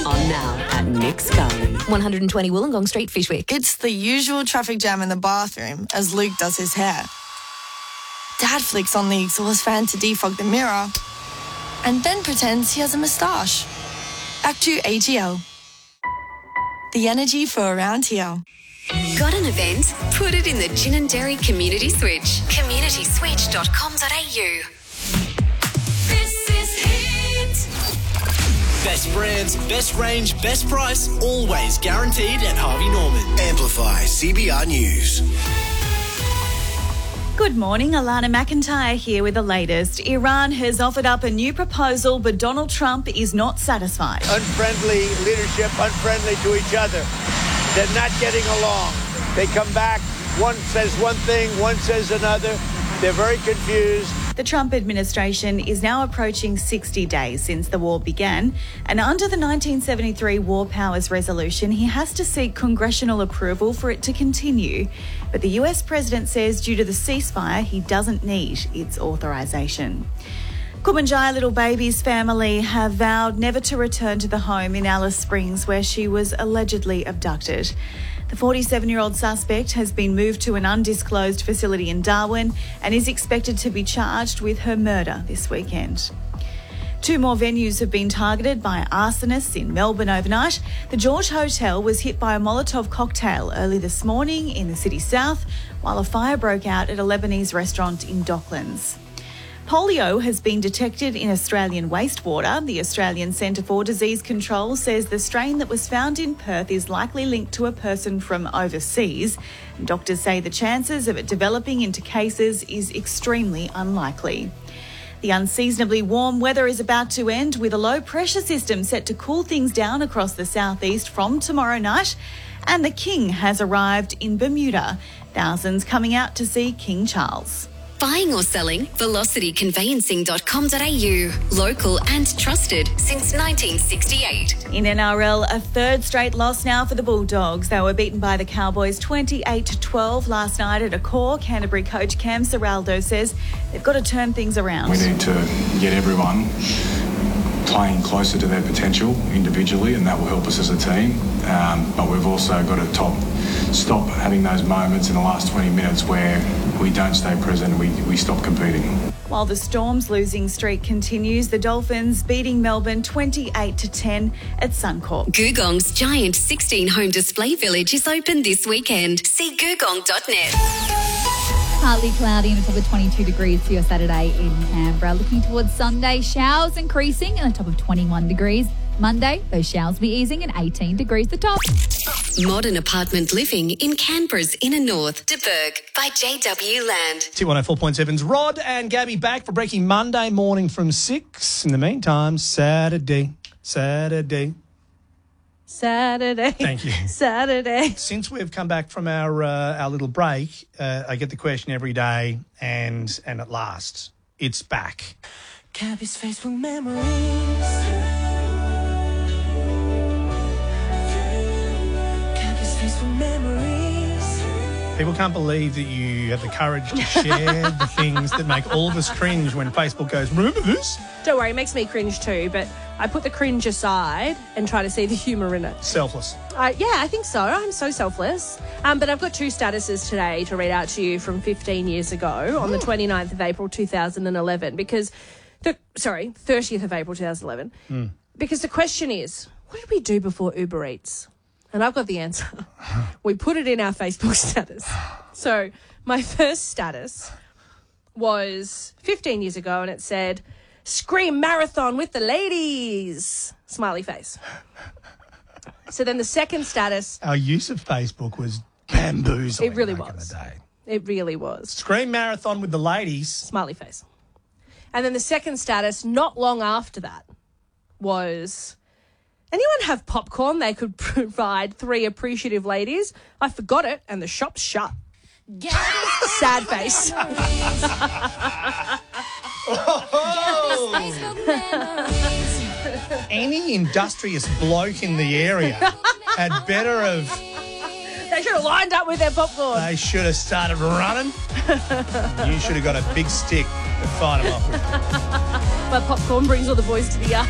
On now at Nick Scully. 120 Wollongong Street, Fishwick. It's the usual traffic jam in the bathroom as Luke does his hair. Dad flicks on the exhaust fan to defog the mirror and then pretends he has a moustache. Act 2 ATL. The energy for around here. Got an event? Put it in the Gin and Dairy Community Switch. communityswitch.com.au. This is Hit. Best brands, best range, best price, always guaranteed at Harvey Norman. Amplify CBR News. Good morning, Alana McIntyre here with the latest. Iran has offered up a new proposal, but Donald Trump is not satisfied. Unfriendly leadership, unfriendly to each other. They're not getting along. They come back, one says one thing, one says another. They're very confused. The Trump administration is now approaching 60 days since the war began, and under the 1973 War Powers Resolution, he has to seek congressional approval for it to continue. But the US president says due to the ceasefire, he doesn't need its authorisation. Kumanjaya Little Baby's family have vowed never to return to the home in Alice Springs where she was allegedly abducted. The 47-year-old suspect has been moved to an undisclosed facility in Darwin and is expected to be charged with her murder this weekend. 2 more venues have been targeted by arsonists in Melbourne overnight. The George Hotel was hit by a Molotov cocktail early this morning in the city south, while a fire broke out at a Lebanese restaurant in Docklands. Polio has been detected in Australian wastewater. The Australian Centre for Disease Control says the strain that was found in Perth is likely linked to a person from overseas. Doctors say the chances of it developing into cases is extremely unlikely. The unseasonably warm weather is about to end, with a low pressure system set to cool things down across the southeast from tomorrow night. And the King has arrived in Bermuda. Thousands coming out to see King Charles. Buying or selling? velocityconveyancing.com.au. Local and trusted since 1968. In NRL, a third straight loss now for the Bulldogs. They were beaten by the Cowboys 28-12 last night at Accor. Canterbury coach Cam Serraldo says they've got to turn things around. We need to get everyone playing closer to their potential individually, and that will help us as a team. But we've also got to stop having those moments in the last 20 minutes where we don't stay present and we stop competing. While the Storm's losing streak continues, the Dolphins beating Melbourne 28-10 at Suncorp. Googong's giant 16-home display village is open this weekend. See googong.net. Partly cloudy and a top of 22 degrees for your Saturday in Canberra. Looking towards Sunday, showers increasing and a top of 21 degrees. Monday, those showers will be easing and 18 degrees the top. Modern apartment living in Canberra's inner north. De Burgh by JW Land. 104.7's Rod and Gabby back for Breaking Monday morning from 6. In the meantime, Saturday. Thank you. Saturday. Since we've come back from our little break, I get the question every day, and at last, it's back. Gabby's face with memories. People can't believe that you have the courage to share the things that make all of us cringe when Facebook goes, remember this? Don't worry, it makes me cringe too, but I put the cringe aside and try to see the humour in it. Selfless. Yeah, I think so. I'm so selfless. But I've got 2 statuses today to read out to you from 15 years ago on the 29th of April 2011 because 30th of April 2011. Because the question is, what did we do before Uber Eats? And I've got the answer. We put it in our Facebook status. So my first status was 15 years ago and it said, Scream Marathon with the ladies. Smiley face. So then the second status. Our use of Facebook was bamboozling. It really back was. in the day. It really was. Scream Marathon with the ladies. Smiley face. And then the second status, not long after that, was... Anyone have popcorn they could provide 3 appreciative ladies? I forgot it and the shop's shut. Sad face. Any industrious bloke in the area had better have... They should have lined up with their popcorn. They should have started running. You should have got a big stick to fight them off with. My popcorn brings all the boys to the yard.